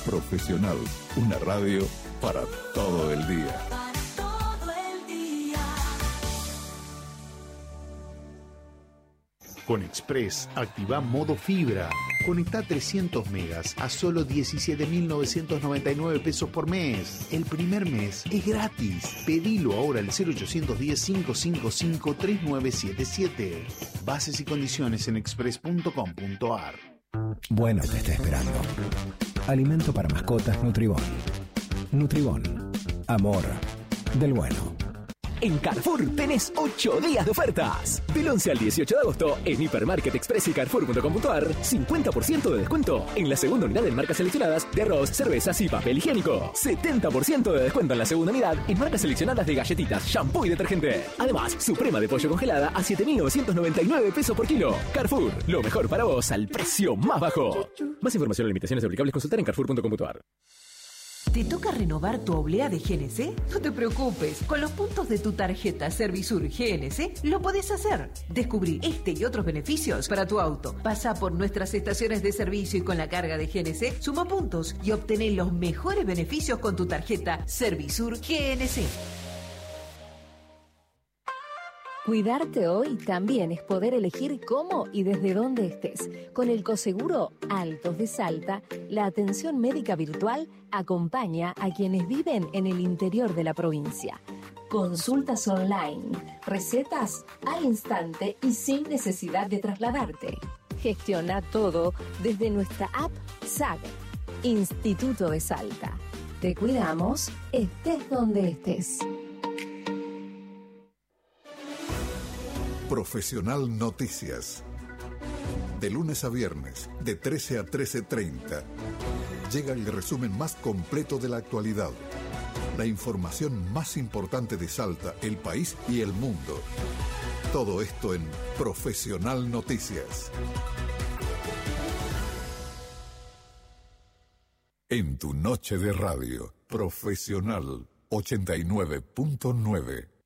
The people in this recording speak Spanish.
Profesional, una radio para todo el día. Con Express, activa modo fibra. Conecta 300 megas a solo 17.999 pesos por mes. El primer mes es gratis. Pedilo ahora al 0810-555-3977. Bases y condiciones en express.com.ar. Bueno te está esperando. Alimento para mascotas Nutribón. Nutribón. Amor del bueno. En Carrefour tenés 8 días de ofertas. Del 11 al 18 de agosto, en Hipermarket Express y Carrefour.com.ar, 50% de descuento en la segunda unidad en marcas seleccionadas de arroz, cervezas y papel higiénico. 70% de descuento en la segunda unidad en marcas seleccionadas de galletitas, shampoo y detergente. Además, suprema de pollo congelada a 7.999 pesos por kilo. Carrefour, lo mejor para vos al precio más bajo. Más información y limitaciones aplicables consultar en Carrefour.com.ar. ¿Te toca renovar tu oblea de GNC? No te preocupes, con los puntos de tu tarjeta Servicur GNC lo podés hacer. Descubrí este y otros beneficios para tu auto. Pasa por nuestras estaciones de servicio y con la carga de GNC suma puntos y obtené los mejores beneficios con tu tarjeta Servicur GNC. Cuidarte hoy también es poder elegir cómo y desde dónde estés. Con el Coseguro Altos de Salta, la atención médica virtual acompaña a quienes viven en el interior de la provincia. Consultas online, recetas al instante y sin necesidad de trasladarte. Gestiona todo desde nuestra app SAG, Instituto de Salta. Te cuidamos, estés donde estés. Profesional Noticias. De lunes a viernes, de 13 a 13:30. Llega el resumen más completo de la actualidad. La información más importante de Salta, el país y el mundo. Todo esto en Profesional Noticias. En tu noche de radio, Profesional 89.9.